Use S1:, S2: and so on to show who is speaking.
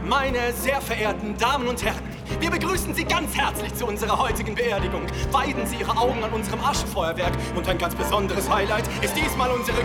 S1: Meine sehr verehrten Damen und Herren, wir begrüßen Sie ganz herzlich zu unserer heutigen Beerdigung. Weiden Sie Ihre Augen an unserem Aschenfeuerwerk und ein ganz besonderes Highlight ist diesmal unsere